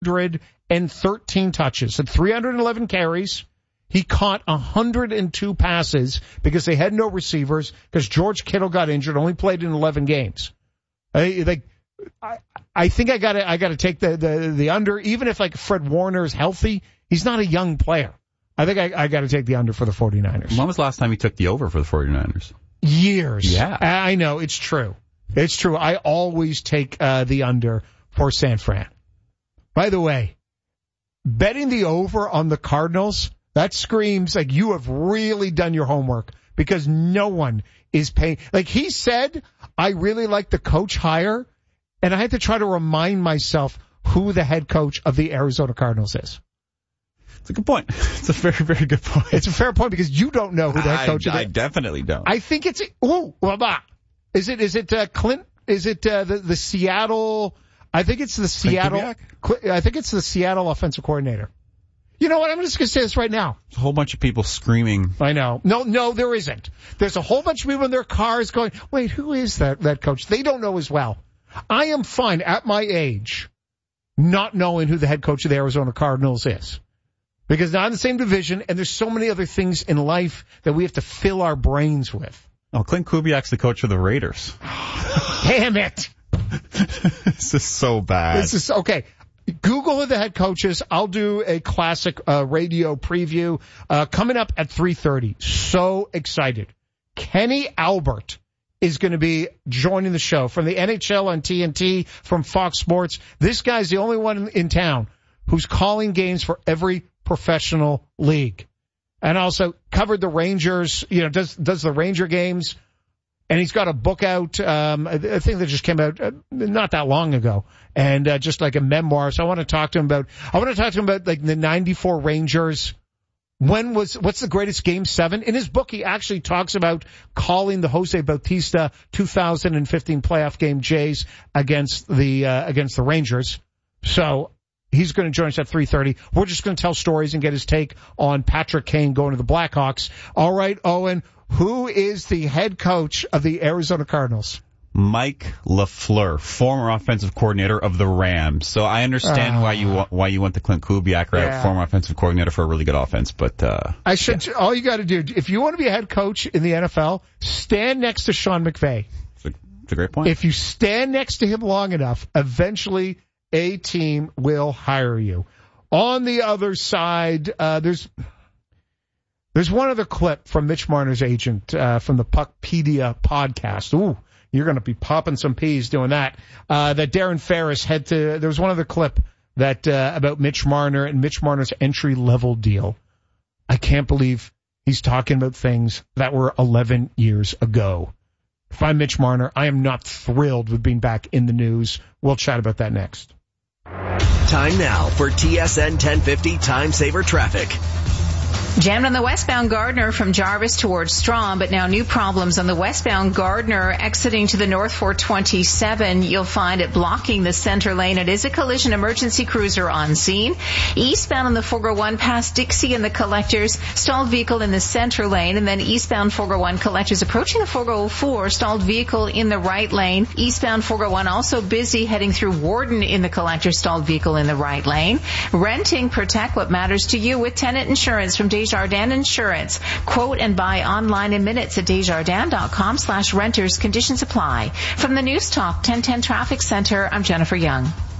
113 touches and 311 carries. He caught 102 passes because they had no receivers because George Kittle got injured, only played in 11 games. I think I gotta take the under, even if like Fred Warner is healthy. He's not a young player. I think I gotta take the under for the 49ers. When was the last time you took the over for the 49ers? Years. Yeah. I know, it's true. It's true. I always take the under for San Fran. By the way, betting the over on the Cardinals, that screams like you have really done your homework because no one is paying. Like he said, I really like the coach hire, and I had to try to remind myself who the head coach of the Arizona Cardinals is. It's a good point. It's a very, very good point. It's a fair point because you don't know who the head coach is. I definitely don't. I think it's, is it Clint? Is it the Seattle? I think it's the Seattle. I think it's the Seattle offensive coordinator. You know what? I'm just going to say this right now. There's a whole bunch of people screaming. I know. No, there isn't. There's a whole bunch of people in their cars going, wait, who is that coach? They don't know as well. I am fine at my age not knowing who the head coach of the Arizona Cardinals is. Because they're not in the same division, and there's so many other things in life that we have to fill our brains with. Oh, Clint Kubiak's the coach of the Raiders. Damn it. This is so bad. This is, okay. Google who the head coach is. I'll do a classic radio preview coming up at 3:30. So excited. Kenny Albert is going to be joining the show from the NHL on TNT, from Fox Sports. This guy's the only one in town who's calling games for every professional league. And also covered the Rangers, does the Ranger games. And he's got a book out, I think that just came out not that long ago, and just like a memoir. So I want to talk to him about like the 94 Rangers. What's the greatest Game 7? In his book, he actually talks about calling the Jose Bautista 2015 playoff game Jays against the Rangers. So he's going to join us at 3:30. We're just going to tell stories and get his take on Patrick Kane going to the Blackhawks. All right, Owen. Who is the head coach of the Arizona Cardinals? Mike LaFleur, former offensive coordinator of the Rams. So I understand why you went the Clint Kubiak route, former offensive coordinator for a really good offense. But all you got to do, if you want to be a head coach in the NFL, stand next to Sean McVay. It's a great point. If you stand next to him long enough, eventually a team will hire you. On the other side, there's one other clip from Mitch Marner's agent from the Puckpedia podcast. Ooh, you're going to be popping some peas doing that. That Darren Ferris had to. There was one other clip that about Mitch Marner and Mitch Marner's entry-level deal. I can't believe he's talking about things that were 11 years ago. If I'm Mitch Marner, I am not thrilled with being back in the news. We'll chat about that next. Time now for TSN 1050 Time Saver Traffic. Jammed on the westbound Gardner from Jarvis towards Strawn, but now new problems on the westbound Gardner exiting to the north 427. You'll find it blocking the center lane. It is a collision emergency cruiser on scene. Eastbound on the 401 past Dixie and the Collectors, stalled vehicle in the center lane, and then eastbound 401 Collectors approaching the 404, stalled vehicle in the right lane. Eastbound 401 also busy heading through Warden in the Collectors, stalled vehicle in the right lane. Renting, protect what matters to you with tenant insurance from Desjardins Insurance. Quote and buy online in minutes at Desjardins.com/renters. Conditions apply. From the News Talk 1010 Traffic Center, I'm Jennifer Young.